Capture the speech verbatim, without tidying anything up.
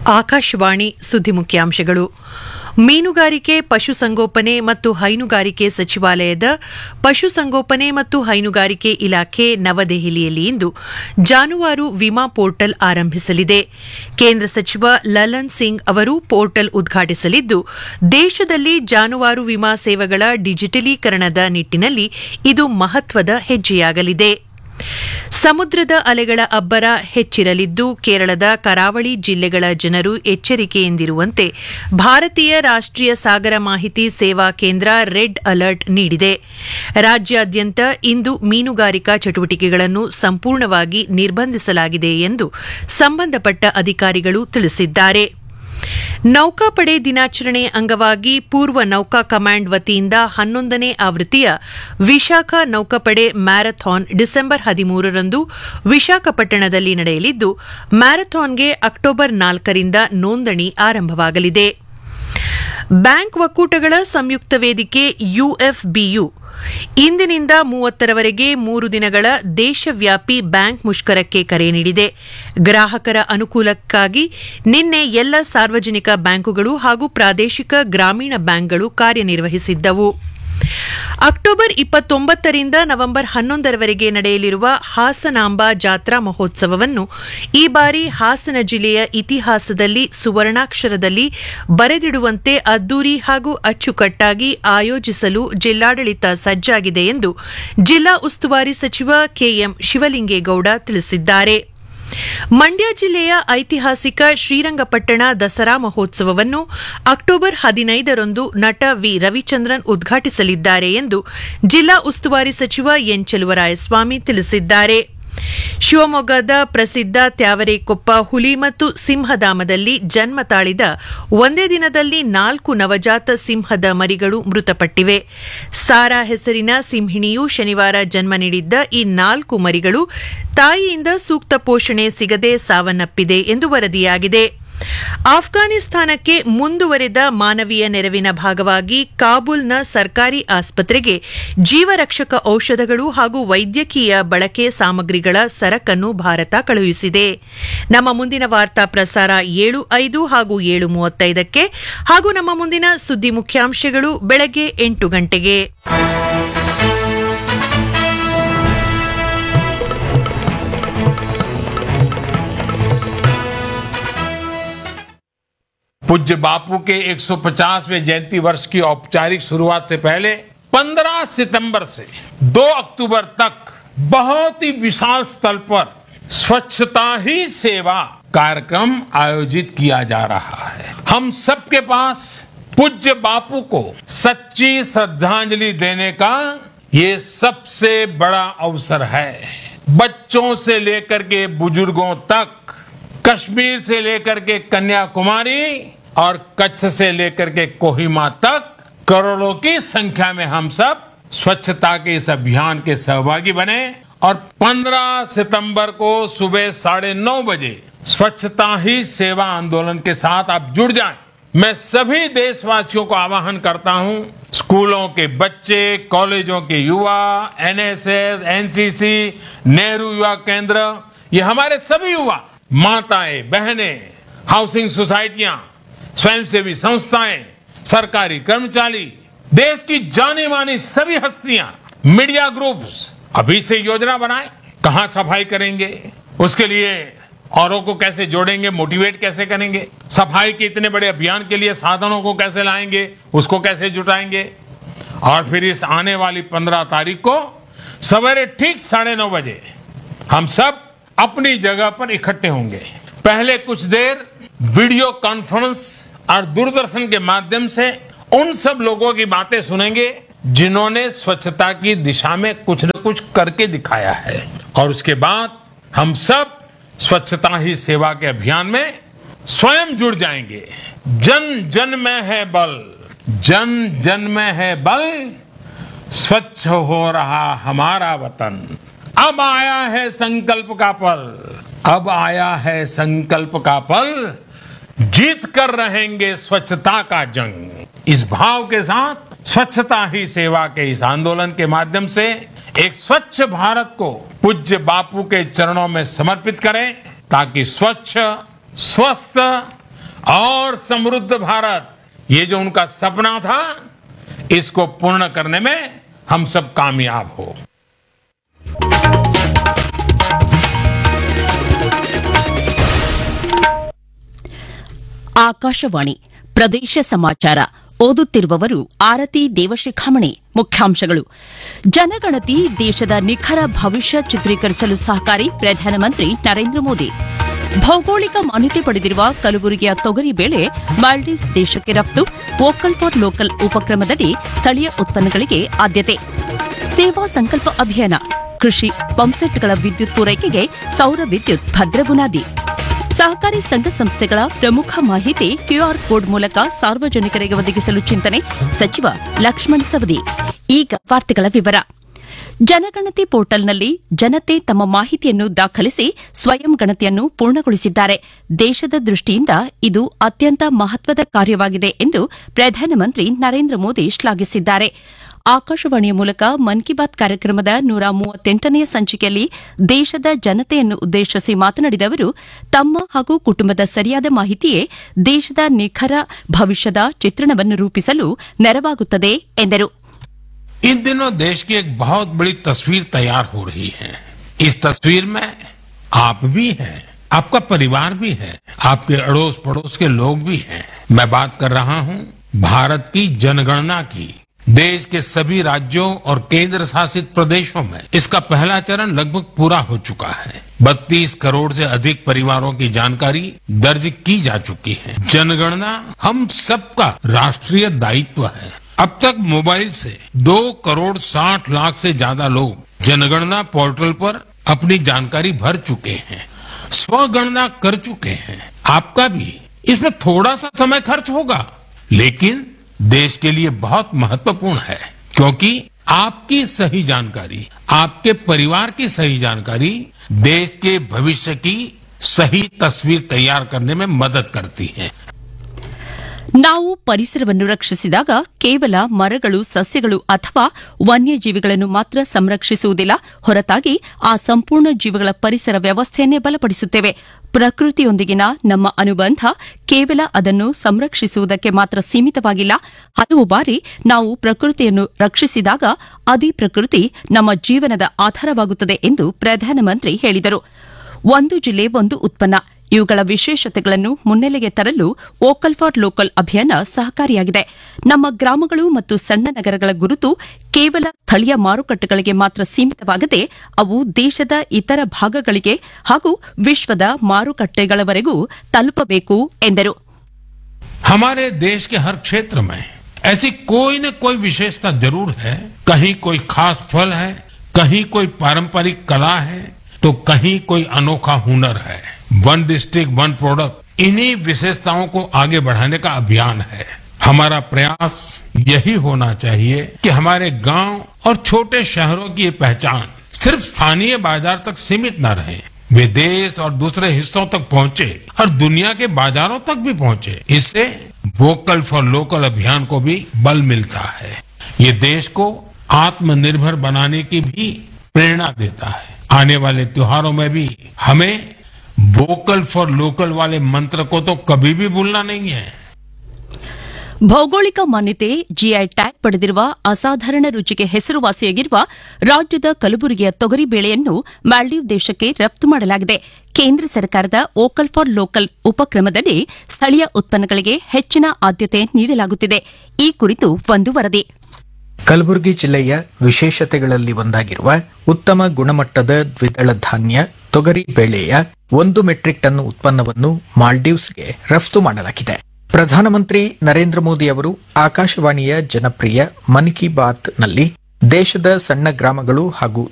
ಆಕಾಶವಾಣಿ ಸುದ್ದಿ ಮುಖ್ಯಾಂಶಗಳು. ಮೀನುಗಾರಿಕೆ, ಪಶುಸಂಗೋಪನೆ ಮತ್ತು ಹೈನುಗಾರಿಕೆ ಸಚಿವಾಲಯದ ಪಶುಸಂಗೋಪನೆ ಮತ್ತು ಹೈನುಗಾರಿಕೆ ಇಲಾಖೆ ನವದೆಹಲಿಯಲ್ಲಿ ಇಂದು ಜಾನುವಾರು ವಿಮಾ ಪೋರ್ಟಲ್ ಆರಂಭಿಸಲಿದೆ. ಕೇಂದ್ರ ಸಚಿವ ಲಲನ್ ಸಿಂಗ್ ಅವರು ಪೋರ್ಟಲ್ ಉದ್ಘಾಟಿಸಲಿದ್ದು, ದೇಶದಲ್ಲಿ ಜಾನುವಾರು ವಿಮಾ ಸೇವೆಗಳ ಡಿಜಿಟಲೀಕರಣದ ನಿಟ್ಟಿನಲ್ಲಿ ಇದು ಮಹತ್ವದ ಹೆಜ್ಜೆಯಾಗಲಿದೆ. ಸಮುದ್ರದ ಅಲೆಗಳ ಅಬ್ಬರ ಹೆಚ್ಚಿರಲಿದ್ದು, ಕೇರಳದ ಕರಾವಳಿ ಜಿಲ್ಲೆಗಳ ಜನರು ಎಚ್ಚರಿಕೆಯಿಂದಿರುವಂತೆ ಭಾರತೀಯ ರಾಷ್ಟೀಯ ಸಾಗರ ಮಾಹಿತಿ ಸೇವಾ ಕೇಂದ್ರ ರೆಡ್ ಅಲರ್ಟ್ ನೀಡಿದೆ. ರಾಜ್ಯಾದ್ಯಂತ ಇಂದು ಮೀನುಗಾರಿಕಾ ಚಟುವಟಿಕೆಗಳನ್ನು ಸಂಪೂರ್ಣವಾಗಿ ನಿರ್ಬಂಧಿಸಲಾಗಿದೆ ಎಂದು ಸಂಬಂಧಪಟ್ಟ ಅಧಿಕಾರಿಗಳು ತಿಳಿಸಿದ್ದಾರೆ. ನೌಕಾಪಡೆ ದಿನಾಚರಣೆ ಅಂಗವಾಗಿ ಪೂರ್ವ ನೌಕಾ ಕಮಾಂಡ್ ವತಿಯಿಂದ ಹನ್ನೊಂದನೇ ಆವೃತ್ತಿಯ ವಿಶಾಖ ನೌಕಾಪಡೆ ಮ್ಯಾರಥಾನ್ ಡಿಸೆಂಬರ್ ಹದಿಮೂರರಂದು ವಿಶಾಖಪಟ್ಟಣದಲ್ಲಿ ನಡೆಯಲಿದ್ದು, ಮ್ಯಾರಥಾನ್ಗೆ ಅಕ್ಟೋಬರ್ ನಾಲ್ಕರಿಂದ ನೋಂದಣಿ ಆರಂಭವಾಗಲಿದೆ. ಬ್ಯಾಂಕ್ ಒಕ್ಕೂಟಗಳ ಸಂಯುಕ್ತ ವೇದಿಕೆ ಯುಎಫ್ಬಿಯು ಇಂದಿನಿಂದ ಮೂವತ್ತರವರೆಗೆ ಮೂರು ದಿನಗಳ ದೇಶವ್ಯಾಪಿ ಬ್ಯಾಂಕ್ ಮುಷ್ಕರಕ್ಕೆ ಕರೆ ನೀಡಿದೆ. ಗ್ರಾಹಕರ ಅನುಕೂಲಕ್ಕಾಗಿ ನಿನ್ನೆ ಎಲ್ಲ ಸಾರ್ವಜನಿಕ ಬ್ಯಾಂಕುಗಳು ಹಾಗೂ ಪ್ರಾದೇಶಿಕ ಗ್ರಾಮೀಣ ಬ್ಯಾಂಕ್ಗಳು ಕಾರ್ಯನಿರ್ವಹಿಸಿದ್ದವು. ಅಕ್ಟೋಬರ್ ಇಪ್ಪತ್ತೊಂಬತ್ತರಿಂದ ನವೆಂಬರ್ ಹನ್ನೊಂದರವರೆಗೆ ನಡೆಯಲಿರುವ ಹಾಸನಾಂಬ ಜಾತ್ರಾ ಮಹೋತ್ಸವವನ್ನು ಈ ಬಾರಿ ಹಾಸನ ಜಿಲ್ಲೆಯ ಇತಿಹಾಸದಲ್ಲಿ ಸುವರ್ಣಾಕ್ಷರದಲ್ಲಿ ಬರೆದಿಡುವಂತೆ ಅದ್ದೂರಿ ಹಾಗೂ ಅಚ್ಚುಕಟ್ಟಾಗಿ ಆಯೋಜಿಸಲು ಜಿಲ್ಲಾಡಳಿತ ಸಜ್ಜಾಗಿದೆ ಎಂದು ಜಿಲ್ಲಾ ಉಸ್ತುವಾರಿ ಸಚಿವ ಕೆಎಂ ಶಿವಲಿಂಗೇಗೌಡ ತಿಳಿಸಿದ್ದಾರೆ. ಮಂಡ್ಯ ಜಿಲ್ಲೆಯ ಐತಿಹಾಸಿಕ ಶ್ರೀರಂಗಪಟ್ಟಣ ದಸರಾ ಮಹೋತ್ಸವವನ್ನು ಅಕ್ಟೋಬರ್ ಹದಿನೈದರಂದು ನಟ ವಿ ರವಿಚಂದ್ರನ್ ಉದ್ಘಾಟಿಸಲಿದ್ದಾರೆ ಎಂದು ಜಿಲ್ಲಾ ಉಸ್ತುವಾರಿ ಸಚಿವ ಎನ್ ಚೆಲುವರಾಯಸ್ವಾಮಿ ತಿಳಿಸಿದ್ದಾರೆ. ಶಿವಮೊಗ್ಗದ ಪ್ರಸಿದ್ಧ ತ್ಯಾವರೆಕೊಪ್ಪ ಹುಲಿ ಮತ್ತು ಸಿಂಹಧಾಮದಲ್ಲಿ ಜನ್ಮ ತಾಳಿದ ಒಂದೇ ದಿನದಲ್ಲಿ ನಾಲ್ಕು ನವಜಾತ ಸಿಂಹದ ಮರಿಗಳು ಮೃತಪಟ್ಟಿವೆ. ಸಾರಾ ಹೆಸರಿನ ಸಿಂಹಿಣಿಯು ಶನಿವಾರ ಜನ್ಮ ನೀಡಿದ್ದ ಈ ನಾಲ್ಕು ಮರಿಗಳು ತಾಯಿಯಿಂದ ಸೂಕ್ತ ಪೋಷಣೆ ಸಿಗದೆ ಸಾವನ್ನಪ್ಪಿದೆ ಎಂದು ವರದಿಯಾಗಿದೆ. ಆಫ್ಘಾನಿಸ್ತಾನಕ್ಕೆ ಮುಂದುವರೆದ ಮಾನವೀಯ ನೆರವಿನ ಭಾಗವಾಗಿ ಕಾಬೂಲ್ನ ಸರ್ಕಾರಿ ಆಸ್ಪತ್ರೆಗೆ ಜೀವರಕ್ಷಕ ಔಷಧಗಳು ಹಾಗೂ ವೈದ್ಯಕೀಯ ಬಳಕೆ ಸಾಮಗ್ರಿಗಳ ಸರಕನ್ನು ಭಾರತ ಕಳುಹಿಸಿದೆ. ನಮ್ಮ ಮುಂದಿನ ವಾರ್ತಾ ಪ್ರಸಾರ ಏಳು ಐದು ಹಾಗೂ ಏಳು ಮೂವತ್ತೈದಕ್ಕೆ ಹಾಗೂ ನಮ್ಮ ಮುಂದಿನ ಸುದ್ದಿ ಮುಖ್ಯಾಂಶಗಳು ಬೆಳಗ್ಗೆ ಎಂಟು ಗಂಟೆಗೆ. पूज्य बापू के एक सौ पचासवें जयंती वर्ष की औपचारिक शुरुआत से पहले पंद्रह सितंबर से दो अक्टूबर तक बहुत ही विशाल स्तर पर स्वच्छता ही सेवा कार्यक्रम आयोजित किया जा रहा है. हम सबके पास पूज्य बापू को सच्ची श्रद्धांजलि देने का ये सबसे बड़ा अवसर है. बच्चों से लेकर के बुजुर्गों तक, कश्मीर से लेकर के कन्याकुमारी और कच्छ से लेकर के कोहिमा तक करोड़ों की संख्या में हम सब स्वच्छता के इस अभियान के सहभागी बने और पंद्रह सितंबर को सुबह साढ़े नौ बजे स्वच्छता ही सेवा आंदोलन के साथ आप जुड़ जाएं. मैं सभी देशवासियों को आह्वान करता हूं, स्कूलों के बच्चे, कॉलेजों के युवा, एनएसएस, एनसीसी, नेहरू युवा केंद्र, ये हमारे सभी युवा, माताएं, बहनें, हाउसिंग सोसाइटियां, स्वयंसेवी संस्थाएं, सरकारी कर्मचारी, देश की जानी मानी सभी हस्तियां, मीडिया ग्रुप्स अभी से योजना बनाएं. कहां सफाई करेंगे, उसके लिए औरों को कैसे जोड़ेंगे, मोटिवेट कैसे करेंगे, सफाई के इतने बड़े अभियान के लिए साधनों को कैसे लाएंगे, उसको कैसे जुटाएंगे. और फिर इस आने वाली पंद्रह तारीख को सवेरे ठीक साढ़े नौ बजे हम सब अपनी जगह पर इकट्ठे होंगे. पहले कुछ देर वीडियो कॉन्फ्रेंस और दूरदर्शन के माध्यम से उन सब लोगों की बातें सुनेंगे जिन्होंने स्वच्छता की दिशा में कुछ न कुछ करके दिखाया है. और उसके बाद हम सब स्वच्छता ही सेवा के अभियान में स्वयं जुड़ जाएंगे. जन जन में है बल, जन जन में है बल, स्वच्छ हो रहा हमारा वतन. अब आया है संकल्प का पल, अब आया है संकल्प का पल, जीत कर रहेंगे स्वच्छता का जंग. इस भाव के साथ स्वच्छता ही सेवा के इस आंदोलन के माध्यम से एक स्वच्छ भारत को पूज्य बापू के चरणों में समर्पित करें, ताकि स्वच्छ, स्वस्थ और समृद्ध भारत, ये जो उनका सपना था, इसको पूर्ण करने में हम सब कामयाब हो। ಆಕಾಶವಾಣಿ ಪ್ರದೇಶ ಸಮಾಚಾರ ಓದುತ್ತಿರುವವರು ಆರತಿ ದೇವಶಿಖಾಮಣಿ. ಮುಖ್ಯಾಂಶಗಳು: ಜನಗಣತಿ ದೇಶದ ನಿಖರ ಭವಿಷ್ಯ ಚಿತ್ರೀಕರಿಸಲು ಸಹಕಾರಿ, ಪ್ರಧಾನಮಂತ್ರಿ ನರೇಂದ್ರ ಮೋದಿ. ಭೌಗೋಳಿಕ ಮಾನ್ಯತೆ ಪಡೆದಿರುವ ಕಲಬುರಗಿಯ ತೊಗರಿ ಬೇಳೆ ಮಾಲ್ಡೀವ್ಸ್ ದೇಶಕ್ಕೆ ರಫ್ತು. ವೋಕಲ್ ಫಾರ್ ಲೋಕಲ್ ಉಪಕ್ರಮದಡಿ ಸ್ಥಳೀಯ ಉತ್ಪನ್ನಗಳಿಗೆ ಆದ್ಯತೆ. ಸೇವಾ ಸಂಕಲ್ಪ ಅಭಿಯಾನ, ಕೃಷಿ ಪಂಪ್ಸೆಟ್ಗಳ ವಿದ್ಯುತ್ ಪೂರೈಕೆಗೆ ಸೌರ ವಿದ್ಯುತ್ ಭದ್ರ ಬುನಾದಿ. ಸಹಕಾರಿ ಸಂಘ ಸಂಸ್ಥೆಗಳ ಪ್ರಮುಖ ಮಾಹಿತಿ ಕ್ಯೂಆರ್ ಕೋಡ್ ಮೂಲಕ ಸಾರ್ವಜನಿಕರಿಗೆ ಒದಗಿಸಲು ಚಿಂತನೆ, ಸಚಿವ ಲಕ್ಷ್ಮಣ ಸವದಿ. ಈಗ ವಾರ್ತೆಗಳ ವಿವರ. ಜನಗಣತಿ ಪೋರ್ಟಲ್ನಲ್ಲಿ ಜನತೆ ತಮ್ಮ ಮಾಹಿತಿಯನ್ನು ದಾಖಲಿಸಿ ಸ್ವಯಂ ಗಣತಿಯನ್ನು ಪೂರ್ಣಗೊಳಿಸಿದ್ದಾರೆ. ದೇಶದ ದೃಷ್ಟಿಯಿಂದ ಇದು ಅತ್ಯಂತ ಮಹತ್ವದ ಕಾರ್ಯವಾಗಿದೆ ಎಂದು ಪ್ರಧಾನಮಂತ್ರಿ ನರೇಂದ್ರ ಮೋದಿ ಶ್ಲಾಘಿಸಿದ್ದಾರೆ. ಆಕಾಶವಾಣಿಯ ಮೂಲಕ ಮನ್ ಕಿ ಬಾತ್ ಕಾರ್ಯಕ್ರಮದ ನೂರ ಮೂವತ್ತೆಂಟನೆಯ ಸಂಚಿಕೆಯಲ್ಲಿ ದೇಶದ ಜನತೆಯನ್ನು ಉದ್ದೇಶಿಸಿ ಮಾತನಾಡಿದ ಅವರು, ತಮ್ಮ ಹಾಗೂ ಕುಟುಂಬದ ಸರಿಯಾದ ಮಾಹಿತಿಯೇ ದೇಶದ ನಿಖರ ಭವಿಷ್ಯದ ಚಿತ್ರಣವನ್ನು ರೂಪಿಸಲು ನೆರವಾಗುತ್ತದೆ ಎಂದರು. इन दिनों देश की एक बहुत बड़ी तस्वीर तैयार हो रही है. इस तस्वीर में आप भी हैं, आपका परिवार भी है, आपके अड़ोस पड़ोस के लोग भी हैं. मैं बात कर रहा हूं भारत की जनगणना की. देश के सभी राज्यों और केंद्र शासित प्रदेशों में इसका पहला चरण लगभग पूरा हो चुका है. बत्तीस करोड़ से अधिक परिवारों की जानकारी दर्ज की जा चुकी है. जनगणना हम सबका राष्ट्रीय दायित्व है. अब तक मोबाइल से दो करोड़ साठ लाख से ज्यादा लोग जनगणना पोर्टल पर अपनी जानकारी भर चुके हैं, स्वगणना कर चुके हैं. आपका भी इसमें थोड़ा सा समय खर्च होगा, लेकिन देश के लिए बहुत महत्वपूर्ण है, क्योंकि आपकी सही जानकारी, आपके परिवार की सही जानकारी देश के भविष्य की सही तस्वीर तैयार करने में मदद करती है. ನಾವು ಪರಿಸರವನ್ನು ರಕ್ಷಿಸಿದಾಗ ಕೇವಲ ಮರಗಳು, ಸಸ್ಯಗಳು ಅಥವಾ ವನ್ಯಜೀವಿಗಳನ್ನು ಮಾತ್ರ ಸಂರಕ್ಷಿಸುವುದಿಲ್ಲ, ಹೊರತಾಗಿ ಆ ಸಂಪೂರ್ಣ ಜೀವಿಗಳ ಪರಿಸರ ವ್ಯವಸ್ಥೆಯನ್ನೇ ಬಲಪಡಿಸುತ್ತೇವೆ. ಪ್ರಕೃತಿಯೊಂದಿಗಿನ ನಮ್ಮ ಅನುಬಂಧ ಕೇವಲ ಅದನ್ನು ಸಂರಕ್ಷಿಸುವುದಕ್ಕೆ ಮಾತ್ರ ಸೀಮಿತವಾಗಿಲ್ಲ. ಹಲವು ಬಾರಿ ನಾವು ಪ್ರಕೃತಿಯನ್ನು ರಕ್ಷಿಸಿದಾಗ ಅದೇ ಪ್ರಕೃತಿ ನಮ್ಮ ಜೀವನದ ಆಧಾರವಾಗುತ್ತದೆ ಎಂದು ಪ್ರಧಾನಮಂತ್ರಿ ಹೇಳಿದರು. ಒಂದು ಜಿಲ್ಲೆ ಒಂದು ಉತ್ಪನ್ನ, ಇವುಗಳ ವಿಶೇಷತೆಗಳನ್ನು ಮುನ್ನೆಲೆಗೆ ತರಲು ವೋಕಲ್ ಫಾರ್ ಲೋಕಲ್ ಅಭಿಯಾನ ಸಹಕಾರಿಯಾಗಿದೆ. ನಮ್ಮ ಗ್ರಾಮಗಳು ಮತ್ತು ಸಣ್ಣ ನಗರಗಳ ಗುರುತು ಕೇವಲ ಸ್ಥಳೀಯ ಮಾರುಕಟ್ಟೆಗಳಿಗೆ ಮಾತ್ರ ಸೀಮಿತವಾಗದೆ ಅವು ದೇಶದ ಇತರ ಭಾಗಗಳಿಗೆ ಹಾಗೂ ವಿಶ್ವದ ಮಾರುಕಟ್ಟೆಗಳವರೆಗೂ ತಲುಪಬೇಕು ಎಂದರು. हमारे देश के हर क्षेत्र में ऐसी कोई न कोई विशेषता जरूर है. कहीं कोई खास फल है, कहीं कोई पारंपरिक कला है, तो कहीं कोई अनोखा हुनर है. वन डिस्ट्रिक्ट वन प्रोडक्ट, इन्हीं विशेषताओं को आगे बढ़ाने का अभियान है. हमारा प्रयास यही होना चाहिए कि हमारे गांव और छोटे शहरों की ये पहचान सिर्फ स्थानीय बाजार तक सीमित न रहे, वे देश और दूसरे हिस्सों तक पहुंचे और दुनिया के बाजारों तक भी पहुंचे. इससे वोकल फॉर लोकल अभियान को भी बल मिलता है. ये देश को आत्मनिर्भर बनाने की भी प्रेरणा देता है. आने वाले त्योहारों में भी हमें वोकल फॉर लोकल वाले मंत्र को तो कभी भी भूलना नहीं है. ಭೌಗೋಳಿಕ ಮಾನ್ಯತೆ ಜಿಐ ಟ್ಯಾಗ್ ಪಡೆದಿರುವ ಅಸಾಧಾರಣ ರುಚಿಗೆ ಹೆಸರುವಾಸಿಯಾಗಿರುವ ರಾಜ್ಯದ ಕಲಬುರಗಿಯ ತೊಗರಿ ಬೇಳೆಯನ್ನು ಮಾಲ್ಡೀವ್ ದೇಶಕ್ಕೆ ರಫ್ತು ಮಾಡಲಾಗಿದೆ. ಕೇಂದ್ರ ಸರ್ಕಾರದ ವೋಕಲ್ ಫಾರ್ ಲೋಕಲ್ ಉಪಕ್ರಮದಡಿ ಸ್ಥಳೀಯ ಉತ್ಪನ್ನಗಳಿಗೆ ಹೆಚ್ಚಿನ ಆದ್ಯತೆ ನೀಡಲಾಗುತ್ತಿದೆ. ಈ ಕುರಿತು ಒಂದು ವರದಿ. ಕಲಬುರಗಿ ಜಿಲ್ಲೆಯ ವಿಶೇಷತೆಗಳಲ್ಲಿ ಒಂದಾಗಿರುವ ಉತ್ತಮ ಗುಣಮಟ್ಟದ ದ್ವಿದಳ ಧಾನ್ಯ ತೊಗರಿ ಬೇಳೆಯ ಒಂದು ಮೆಟ್ರಿಕ್ ಟನ್ ಉತ್ಪನ್ನವನ್ನು ಮಾಲ್ಡೀವ್ಸ್ಗೆ ರಫ್ತು ಮಾಡಲಾಗಿದೆ. ಪ್ರಧಾನಮಂತ್ರಿ ನರೇಂದ್ರ ಮೋದಿ ಅವರು ಆಕಾಶವಾಣಿಯ ಜನಪ್ರಿಯ ಮನ್ ಕಿ ಬಾತ್ ನಲ್ಲಿ ದೇಶದ ಸಣ್ಣ ಗ್ರಾಮಗಳು ಹಾಗೂ